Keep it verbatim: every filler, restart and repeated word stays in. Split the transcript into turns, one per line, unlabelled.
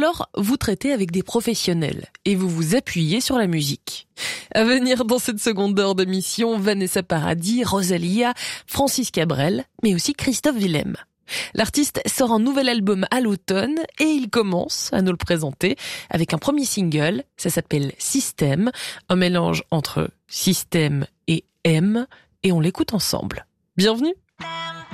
alors, vous traitez avec des professionnels et vous vous appuyez sur la musique. À venir dans cette seconde heure d'émission, Vanessa Paradis, Rosalia, Francis Cabrel, mais aussi Christophe Willem. L'artiste sort un nouvel album à l'automne et il commence à nous le présenter avec un premier single, ça s'appelle Système, un mélange entre système et M, et on l'écoute ensemble. Bienvenue!